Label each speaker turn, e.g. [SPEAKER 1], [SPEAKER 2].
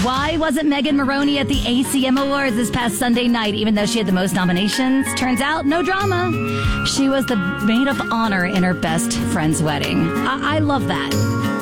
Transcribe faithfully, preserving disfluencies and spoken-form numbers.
[SPEAKER 1] Why wasn't Megan Maroney at the A C M Awards this past Sunday night, even though she had the most nominations? Turns out, no drama. She was the maid of honor in her best friend's wedding. I, I love that.